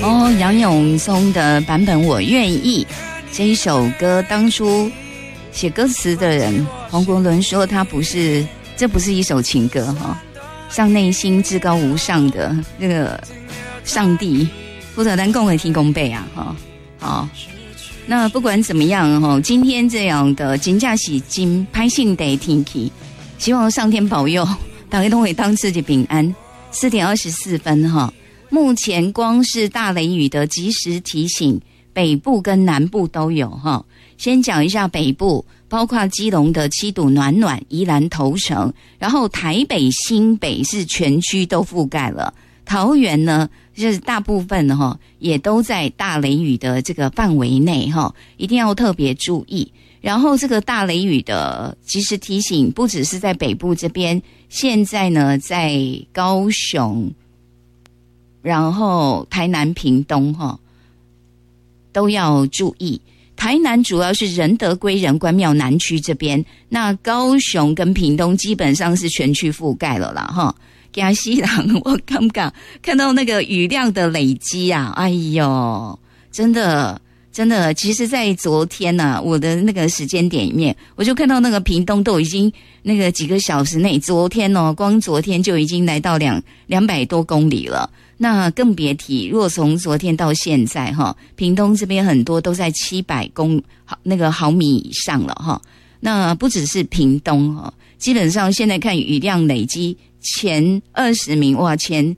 哦，杨永松的版本我愿意这一首歌，当初写歌词的人黄国伦说这不是一首情歌哈，向内心至高无上的那个上帝或者咱讲的天公伯啊哈。好，那不管怎么样哈，今天这样的真正是真歹性的天气，希望上天保佑大家都会当自己平安。4点24分哈，目前光是大雷雨的及时提醒，北部跟南部都有哈。先讲一下北部，包括基隆的七堵、暖暖、宜兰头城，然后台北、新北是全区都覆盖了。桃园呢，就是大部分哈也都在大雷雨的这个范围内哈，一定要特别注意。然后这个大雷雨的及时提醒，不只是在北部这边，现在呢在高雄，然后台南、屏东哈都要注意。台南主要是仁德归仁关庙南区这边，那高雄跟屏东基本上是全区覆盖了啦哈。嘉西人，我刚刚看到那个雨量的累积啊，哎呦，真的，其实在昨天啊，我的那个时间点里面，我就看到那个屏东都已经那个几个小时内，昨天哦，光昨天就已经来到200多公里了。那更别提，如果从昨天到现在哈，屏东这边很多都在700毫米以上了哈。那不只是屏东哈，基本上现在看雨量累积前20名，哇，前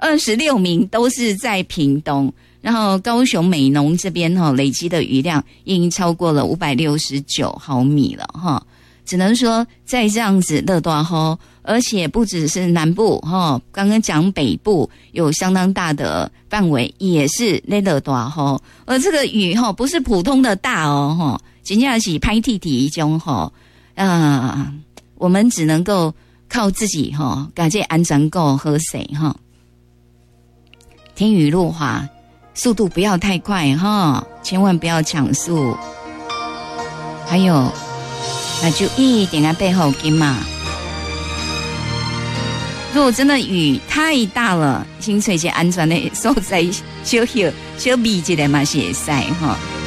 26名都是在屏东。然后高雄美浓这边累积的雨量已经超过了569毫米了哈，只能说在这样子热大雨，而且不只是南部哈，刚刚讲北部有相当大的范围也是热大雨，而这个雨不是普通的大哦哈，真正是歹铁铁一种我们只能够靠自己把这安全够喝水哈，天雨路滑。速度不要太快哈，千万不要抢速。还有，那就一点啊背后跟嘛。如果真的雨太大了，请找一些安全的所在，小避一下嘛是会使哈。